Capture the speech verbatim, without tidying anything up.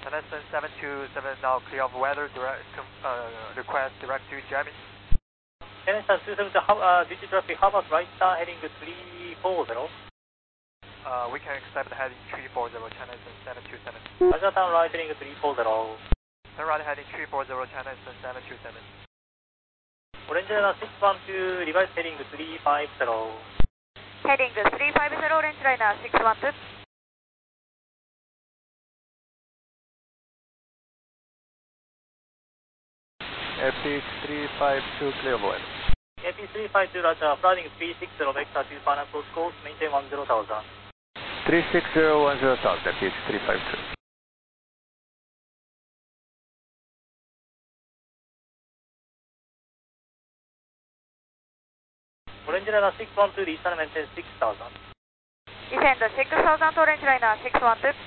Tennyson seven two seven now clear of weather, direct, uh, request direct to Jamming. Tennyson two seven two, uh, digit traffic, how about right down heading three four zero? Uh, we can accept heading three four zero, Tennyson seven two seven. Roger, down right heading three four zero. Turn right heading three four zero, Tennyson seven two seven. Orange Liner six one two, revised heading three five zero. Heading three five zero, Orange Liner six one two. F H three five two, clear of weather. F H three five two, Roger, flying three six zero, vector to final close course, maintain one zero thousand. three six zero one zero thousand, F H three five two. Orange Liner six one two, descend maintain six thousand. Descend six thousand, Orange Liner six one two.